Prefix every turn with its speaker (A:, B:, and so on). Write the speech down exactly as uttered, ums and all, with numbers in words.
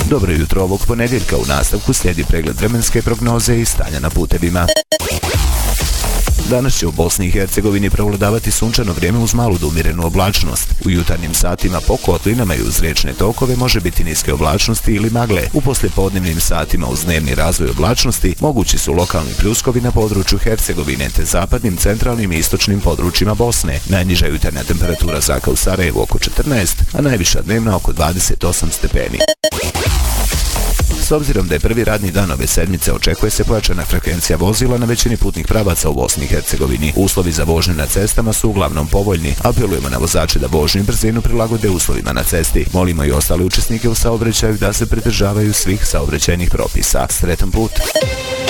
A: Dobro jutro ovog ponedjeljka, u nastavku slijedi pregled vremenske prognoze i stanja na putevima. Danas će u Bosni i Hercegovini prevladavati sunčano vrijeme uz malu do umjerenu oblačnost. U jutarnjim satima po kotlinama i uz riječne tokove može biti niske oblačnosti ili magle. U poslijepodnevnim satima uz dnevni razvoj oblačnosti mogući su lokalni pljuskovi na području Hercegovine te zapadnim, centralnim i istočnim područjima Bosne. Najniža jutarnja temperatura zraka u Sarajevu oko četrnaest, a najviša dnevna oko dvadeset osam stepeni. S obzirom da je prvi radni dan ove sedmice, očekuje se pojačana frekvencija vozila na većini putnih pravaca u Bosni i Hercegovini. Uslovi za vožnju na cestama su uglavnom povoljni. Apelujemo na vozače da vožnju i brzinu prilagode uslovima na cesti. Molimo i ostale učesnike u saobraćaju da se pridržavaju svih saobraćajnih propisa. Sretan put!